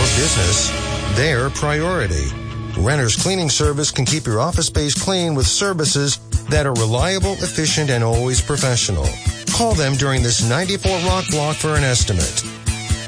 business their priority. Renter's Cleaning Service can keep your office space clean with services that are reliable, efficient, and always professional. Call them during this 94 Rock block for an estimate.